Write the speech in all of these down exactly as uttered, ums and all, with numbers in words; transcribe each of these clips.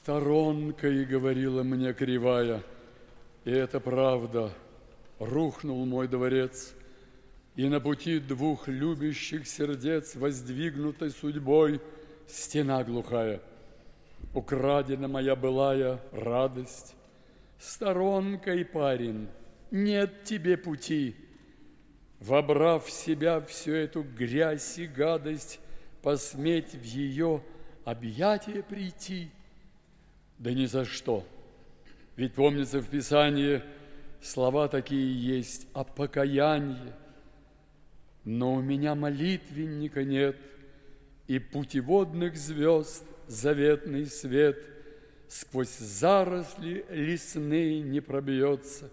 Сторонкой говорила мне кривая, и это правда, рухнул мой дворец, и на пути двух любящих сердец, воздвигнутой судьбой, стена глухая. Украдена моя былая радость. Сторонкой, парень, нет тебе пути. Вобрав в себя всю эту грязь и гадость, посметь в ее объятия прийти. Да ни за что. Ведь, помнится, в Писании слова такие есть о покаянии. Но у меня молитвенника нет, и путеводных звезд заветный свет сквозь заросли лесные не пробьется.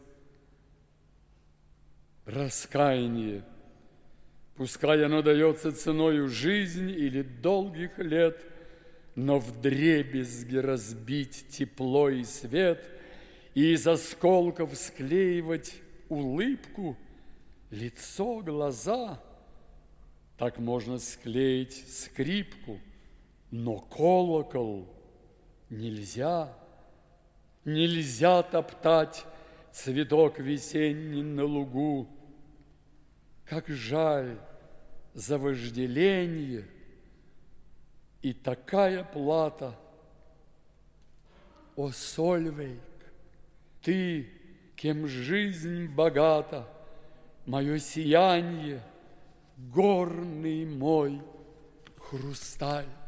Раскаяние, пускай оно дается ценою жизни или долгих лет, но вдребезги разбить тепло и свет и из осколков склеивать улыбку, лицо, глаза, так можно склеить скрипку, но колокол нельзя, нельзя топтать цветок весенний на лугу. Как жаль за вожделение и такая плата. О, Сольвейк, ты, кем жизнь богата, мое сияние, горный мой хрусталь.